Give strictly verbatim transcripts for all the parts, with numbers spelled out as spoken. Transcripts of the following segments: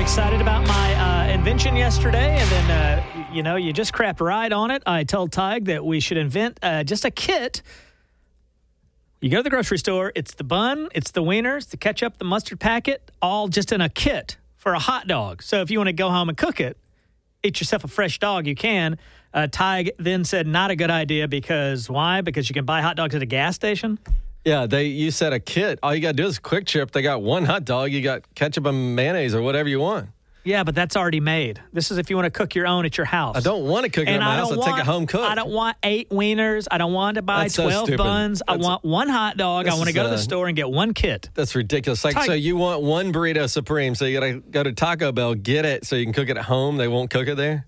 excited about my uh, invention yesterday, and then, uh, you know, you just crapped right on it. I told Tig that we should invent uh, just a kit. You go to the grocery store, it's the bun, it's the wieners, the ketchup, the mustard packet, all just in a kit for a hot dog. So if you want to go home and cook it, eat yourself a fresh dog, you can. Uh, Tig then said not a good idea because why? Because you can buy hot dogs at a gas station? Yeah, they. You said a kit. All you got to do is Quick Trip. They got one hot dog. You got ketchup and mayonnaise or whatever you want. Yeah, but that's already made. This is if you want to cook your own at your house. I don't want to cook it and at my I house. don't I'll want, take it home cooked. I don't want eight wieners. I don't want to buy That's so twelve stupid. buns. That's, I want one hot dog. I want to go to the uh, store and get one kit. That's ridiculous. Like, Tig- so you want one burrito supreme, so you got to go to Taco Bell, get it, so you can cook it at home. They won't cook it there?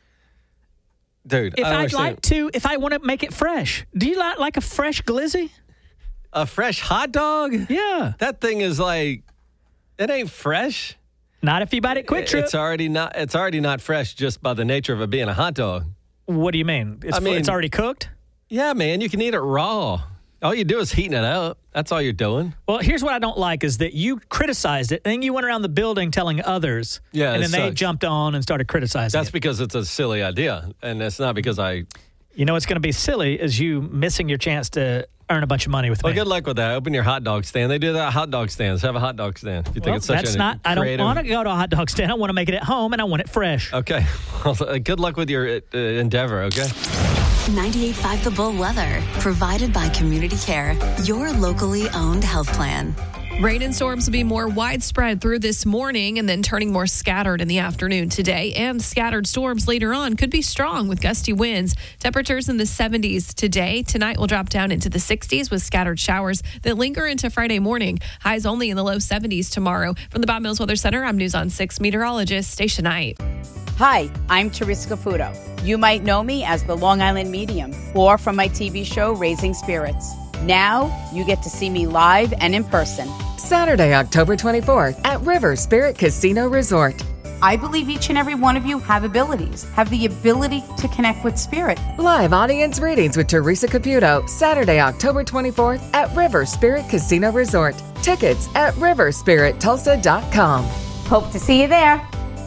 Dude, If I don't I'd understand. like to, if I want to make it fresh, do you like, like a fresh glizzy? A fresh hot dog? Yeah. That thing is like, it ain't fresh. Not if you buy it at Quick Trip. It's already not. It's already not fresh just by the nature of it being a hot dog. What do you mean? It's, I mean- it's already cooked? Yeah, man, you can eat it raw. All you do is heating it up. That's all you're doing. Well, here's what I don't like is that you criticized it, and then you went around the building telling others, Yeah, and it then they sucks. jumped on and started criticizing That's it. because it's a silly idea, and it's not because I. You know what's going to be silly is you missing your chance to earn a bunch of money with Well, me. good luck with that. Open your hot dog stand. They do that at hot dog stands. Have a hot dog stand. If you think Well, it's such that's a not. I don't creative- want to go to a hot dog stand. I want to make it at home, and I want it fresh. Okay. Well, good luck with your uh, endeavor. Okay. ninety-eight point five The Bull weather, provided by Community Care, your locally owned health plan. Rain and storms will be more widespread through this morning and then turning more scattered in the afternoon today. And scattered storms later on could be strong with gusty winds. Temperatures in the seventies today. Tonight will drop down into the sixties with scattered showers that linger into Friday morning. Highs only in the low seventies tomorrow. From the Bob Mills Weather Center, I'm News on six meteorologist Stacia Knight. Hi, I'm Teresa Caputo. You might know me as the Long Island Medium or from my T V show Raising Spirits. Now you get to see me live and in person. Saturday, October twenty-fourth at River Spirit Casino Resort. I believe each and every one of you have abilities, have the ability to connect with spirit. Live audience readings with Teresa Caputo, Saturday, October twenty-fourth at River Spirit Casino Resort. Tickets at river spirit tulsa dot com. Hope to see you there.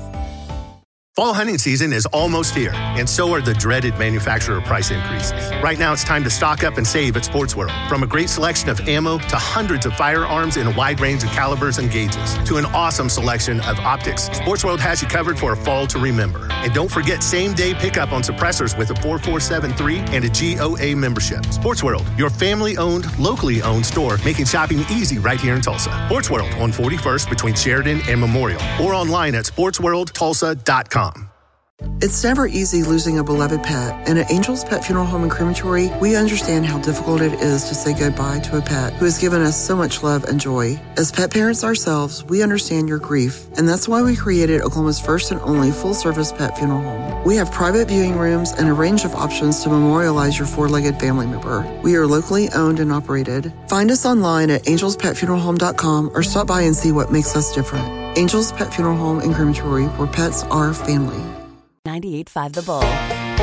Fall hunting season is almost here, and so are the dreaded manufacturer price increases. Right now, it's time to stock up and save at Sports World. From a great selection of ammo to hundreds of firearms in a wide range of calibers and gauges to an awesome selection of optics, Sports World has you covered for a fall to remember. And don't forget same-day pickup on suppressors with a four four seven three and a G O A membership. Sports World, your family-owned, locally owned store, making shopping easy right here in Tulsa. Sports World on forty-first between Sheridan and Memorial, or online at sports world tulsa dot com. It's never easy losing a beloved pet, and at Angel's Pet Funeral Home and Crematory, we understand how difficult it is to say goodbye to a pet who has given us so much love and joy. As pet parents ourselves, we understand your grief, and that's why we created Oklahoma's first and only full-service pet funeral home. We have private viewing rooms and a range of options to memorialize your four-legged family member. We are locally owned and operated. Find us online at angels pet funeral home dot com or stop by and see what makes us different. Angel's Pet Funeral Home and Crematory, where pets are family. ninety-eight point five The Bull.